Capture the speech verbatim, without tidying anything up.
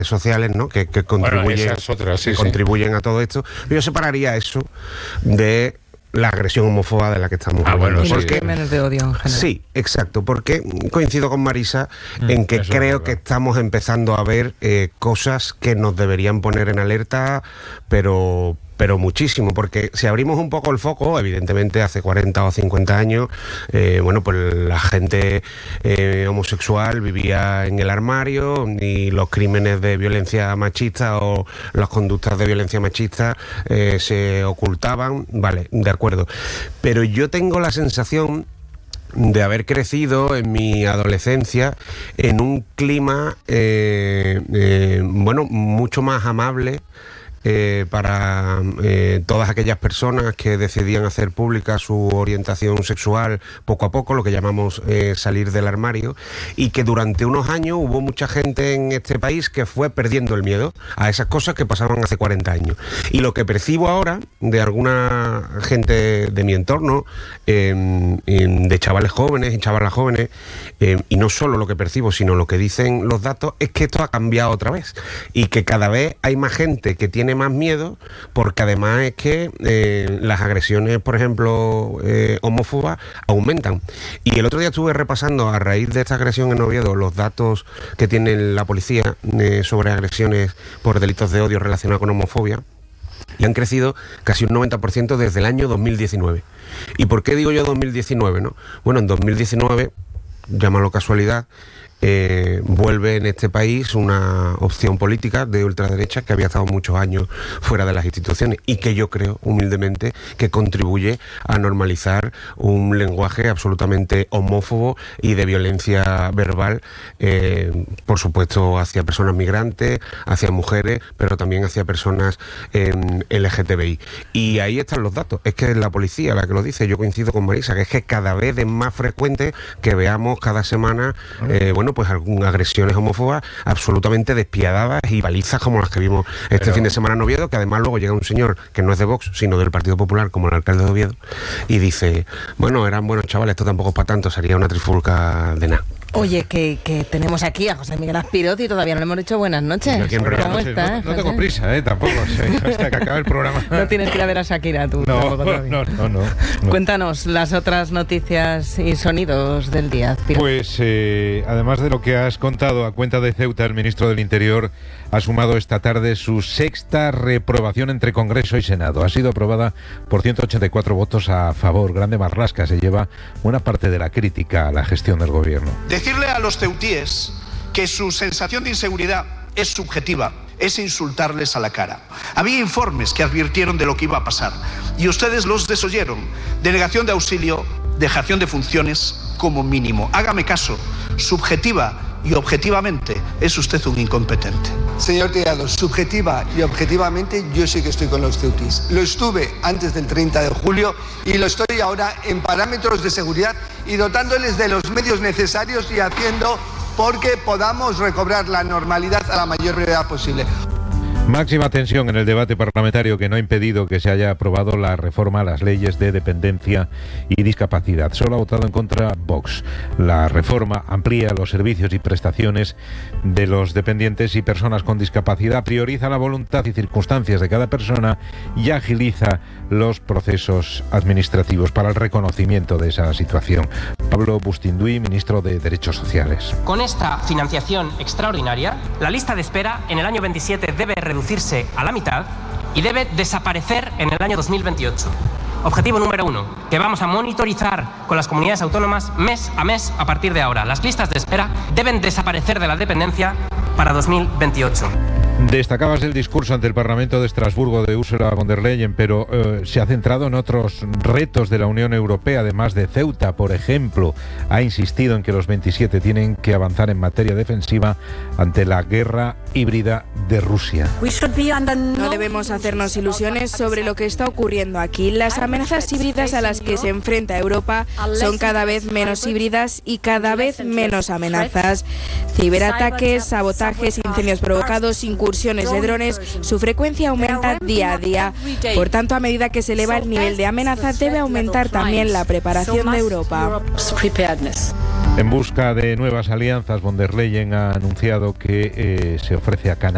sociales, ¿no? Que, que contribuyen, bueno, otras, sí, que sí. contribuyen a todo esto. Yo separaría eso de la agresión homófoba de la que estamos ah, hablando. Bueno, y los porque, crímenes de odio en general. Sí, exacto, porque coincido con Marisa mm, en que creo que estamos empezando a ver eh, cosas que nos deberían poner en alerta, pero... pero muchísimo, porque si abrimos un poco el foco, evidentemente hace cuarenta o cincuenta años, eh, bueno, pues la gente eh, homosexual vivía en el armario y los crímenes de violencia machista o las conductas de violencia machista eh, se ocultaban, vale, de acuerdo. Pero yo tengo la sensación de haber crecido en mi adolescencia en un clima, eh, eh, bueno, mucho más amable, Eh, para eh, todas aquellas personas que decidían hacer pública su orientación sexual poco a poco, lo que llamamos eh, salir del armario, y que durante unos años hubo mucha gente en este país que fue perdiendo el miedo a esas cosas que pasaban hace cuarenta años. Y lo que percibo ahora de alguna gente de mi entorno, eh, de chavales jóvenes y chavalas jóvenes, eh, y no solo lo que percibo, sino lo que dicen los datos, es que esto ha cambiado otra vez y que cada vez hay más gente que tiene más miedo, porque además es que eh, las agresiones, por ejemplo, eh, homófobas, aumentan. Y el otro día estuve repasando, a raíz de esta agresión en Oviedo, los datos que tiene la policía eh, sobre agresiones por delitos de odio relacionados con homofobia, y han crecido casi un noventa por ciento desde el año dos mil diecinueve. ¿Y por qué digo yo dos mil diecinueve, no? Bueno, en dos mil diecinueve, llámalo casualidad, Eh, vuelve en este país una opción política de ultraderecha que había estado muchos años fuera de las instituciones y que yo creo, humildemente, que contribuye a normalizar un lenguaje absolutamente homófobo y de violencia verbal, eh, por supuesto hacia personas migrantes, hacia mujeres, pero también hacia personas eh, L G T B I. Y ahí están los datos. Es que es la policía la que lo dice. Yo coincido con Marisa, que es que cada vez es más frecuente que veamos cada semana, eh, bueno, pues algunas agresiones homófobas absolutamente despiadadas y balizas como las que vimos este Pero... fin de semana en Oviedo, que además luego llega un señor que no es de Vox, sino del Partido Popular, como el alcalde de Oviedo, y dice, bueno, eran buenos chavales, esto tampoco es para tanto, sería una trifulca de nada. Oye, que, que tenemos aquí a José Miguel Azpiroz y todavía no le hemos dicho buenas noches. ¿Cómo estás? No, no tengo prisa, ¿eh? Tampoco, sí, hasta que acabe el programa. No tienes que ir a ver a Shakira tú. No, no, no, no, no. Cuéntanos las otras noticias y sonidos del día, Azpiroz. Pues, eh, además de lo que has contado, a cuenta de Ceuta, el ministro del Interior ha sumado esta tarde su sexta reprobación entre Congreso y Senado. Ha sido aprobada por ciento ochenta y cuatro votos a favor. Grande Marlaska se lleva buena parte de la crítica a la gestión del gobierno. Decirle a los ceutíes que su sensación de inseguridad es subjetiva es insultarles a la cara. Había informes que advirtieron de lo que iba a pasar y ustedes los desoyeron. Denegación de auxilio, dejación de funciones como mínimo. Hágame caso, subjetiva y objetivamente es usted un incompetente. Señor Tirado, subjetiva y objetivamente yo sí que estoy con los ceutíes. Lo estuve antes del treinta de julio y lo estoy ahora en parámetros de seguridad y dotándoles de los medios necesarios y haciendo porque podamos recobrar la normalidad a la mayor brevedad posible. Máxima tensión en el debate parlamentario que no ha impedido que se haya aprobado la reforma a las leyes de dependencia y discapacidad. Solo ha votado en contra Vox. La reforma amplía los servicios y prestaciones de los dependientes y personas con discapacidad, prioriza la voluntad y circunstancias de cada persona y agiliza los procesos administrativos para el reconocimiento de esa situación. Pablo Bustinduy, ministro de Derechos Sociales. Con esta financiación extraordinaria, la lista de espera en el año veintisiete debe reducirse a la mitad y debe desaparecer en el año dos mil veintiocho. Objetivo número uno, que vamos a monitorizar con las comunidades autónomas mes a mes a partir de ahora. Las listas de espera deben desaparecer de la dependencia para dos mil veintiocho. Destacabas el discurso ante el Parlamento de Estrasburgo de Ursula von der Leyen, pero eh, se ha centrado en otros retos de la Unión Europea, además de Ceuta, por ejemplo. Ha insistido en que los veintisiete tienen que avanzar en materia defensiva ante la guerra híbrida de Rusia. No debemos hacernos ilusiones sobre lo que está ocurriendo aquí. Las amenazas híbridas a las que se enfrenta Europa son cada vez menos híbridas y cada vez menos amenazas. Ciberataques, sabotajes, incendios provocados, incursiones de drones, su frecuencia aumenta día a día. Por tanto, a medida que se eleva el nivel de amenaza, debe aumentar también la preparación de Europa. En busca de nuevas alianzas, von der Leyen ha anunciado que eh, se ofrece a Canadá